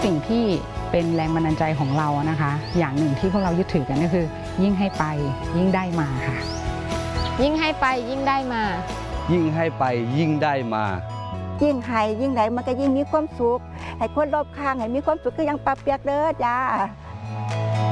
สิ่งที่เป็นแรงบันดาลใจของเรานะคะอย่างหนึ่งที่พวกเรายึดถือกันก็คือยิ่งให้ไปยิ่งได้มาค่ะยิ่งให้ไปยิ่งได้มายิ่งให้ไปยิ่งได้มายิ่งให้ยิ่งไหนมันก็ยิ่งมีความสุขให้คนรอบข้างให้มีความสุขก็ยังปรับเปียกเด้อจ้า